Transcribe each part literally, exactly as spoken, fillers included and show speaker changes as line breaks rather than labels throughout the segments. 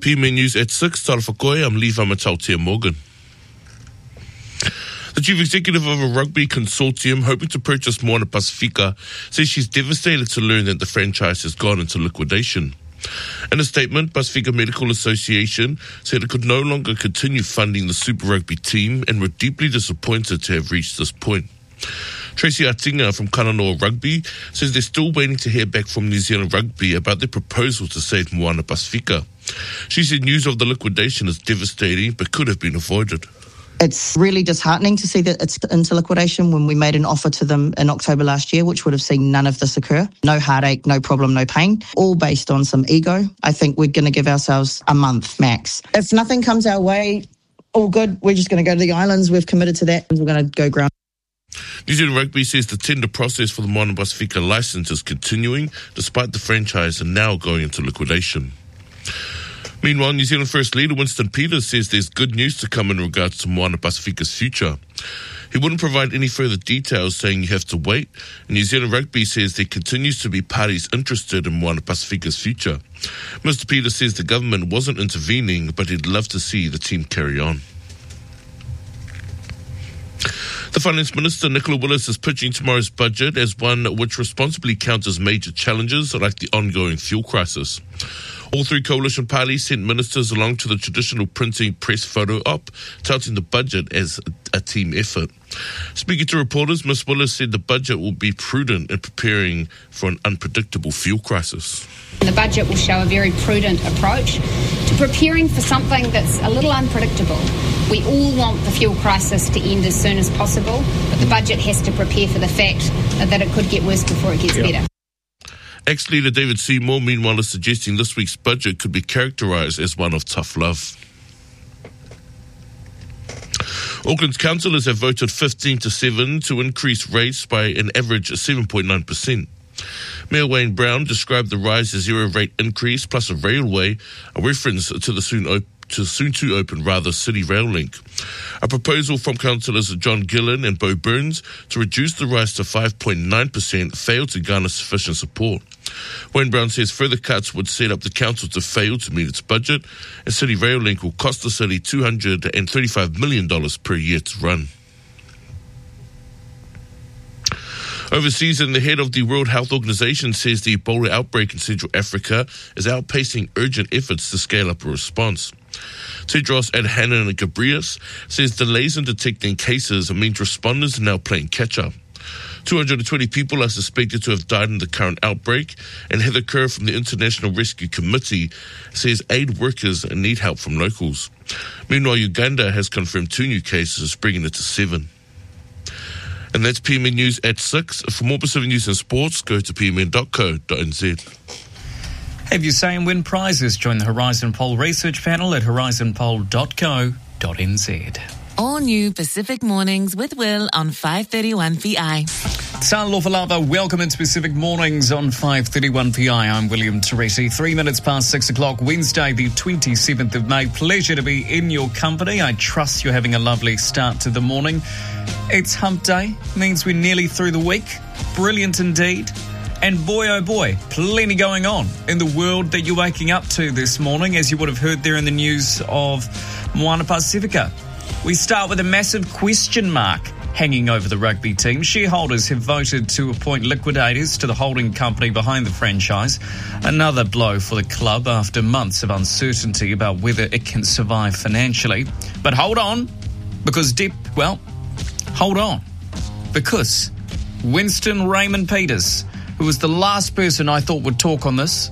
P M A News at six, Tara Whakoe, I'm Lee Vamatautia Morgan. The chief executive of a rugby consortium hoping to purchase Moana Pasifika says she's devastated to learn that the franchise has gone into liquidation. In a statement, Pasifika Medical Association said it could no longer continue funding the Super Rugby team and were deeply disappointed to have reached this point. Tracy Atinga from Kananoa Rugby says they're still waiting to hear back from New Zealand Rugby about their proposal to save Moana Pasifika. She said news of the liquidation is devastating but could have been avoided.
It's really disheartening to see that it's into liquidation when we made an offer to them in October last year, which would have seen none of this occur. No heartache, no problem, no pain, all based on some ego. I think we're going to give ourselves a month max. If nothing comes our way, all good. We're just going to go to the islands. We've committed to that. We're going to go ground.
New Zealand Rugby says the tender process for the Moana Pasifika licence is continuing, despite the franchise are now going into liquidation. Meanwhile, New Zealand First Leader Winston Peters says there's good news to come in regards to Moana Pasifika's future. He wouldn't provide any further details, saying you have to wait. And New Zealand Rugby says there continues to be parties interested in Moana Pasifika's future. Mister Peters says the government wasn't intervening, but he'd love to see the team carry on. The Finance Minister, Nicola Willis, is pitching tomorrow's budget as one which responsibly counters major challenges like the ongoing fuel crisis. All three coalition parties sent ministers along to the traditional printing press photo op, touting the budget as a team effort. Speaking to reporters, Miz Willis said the budget will be prudent in preparing for an unpredictable fuel crisis.
The budget will show a very prudent approach to preparing for something that's a little unpredictable. We all want the fuel crisis to end as soon as possible, but the budget has to prepare for the fact that it could get worse before it gets yep. better.
Ex-leader David Seymour, meanwhile, is suggesting this week's budget could be characterised as one of tough love. Auckland's councillors have voted fifteen to seven to increase rates by an average of seven point nine percent. Mayor Wayne Brown described the rise as zero-rate increase plus a railway, a reference to the soon op- to soon-to-open rather City Rail Link. A proposal from councillors John Gillen and Bo Burns to reduce the rise to five point nine percent failed to garner sufficient support. Wayne Brown says further cuts would set up the council to fail to meet its budget, and City Rail Link will cost the city two hundred thirty-five million dollars per year to run. Overseas, and the head of the World Health Organization says the Ebola outbreak in Central Africa is outpacing urgent efforts to scale up a response. Tedros Adhanom Ghebreyesus says delays in detecting cases means responders are now playing catch-up. two hundred twenty people are suspected to have died in the current outbreak, and Heather Kerr from the International Rescue Committee says aid workers need help from locals. Meanwhile, Uganda has confirmed two new cases, bringing it to seven. And that's P M N News at six. For more Pacific News and Sports, go to p m n dot co dot n z.
Have your say and win prizes. Join the Horizon Poll research panel at horizon poll dot co dot n z.
All new Pacific Mornings with Will on five thirty-one P I.
Sa Lofalava, welcome into Pacific Mornings on five thirty-one P I. I'm William Teresi. Three minutes past six o'clock, Wednesday, the twenty-seventh of May. Pleasure to be in your company. I trust you're having a lovely start to the morning. It's hump day, means we're nearly through the week. Brilliant indeed. And boy, oh boy, plenty going on in the world that you're waking up to this morning, as you would have heard there in the news of Moana Pasifika. We start with a massive question mark hanging over the rugby team. Shareholders have voted to appoint liquidators to the holding company behind the franchise. Another blow for the club after months of uncertainty about whether it can survive financially. But hold on, because deep, well, hold on, because Winston Raymond Peters, who was the last person I thought would talk on this,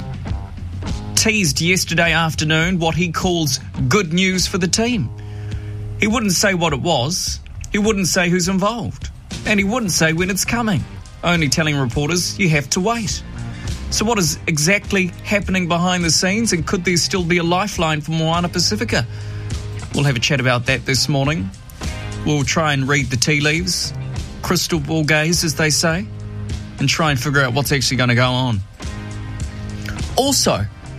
teased yesterday afternoon what he calls good news for the team. He wouldn't say what it was, he wouldn't say who's involved, and he wouldn't say when it's coming, only telling reporters you have to wait. So what is exactly happening behind the scenes, and could there still be a lifeline for Moana Pasifika? We'll have a chat about that this morning. We'll try and read the tea leaves, crystal ball gaze as they say, and try and figure out what's actually going to go on. Also,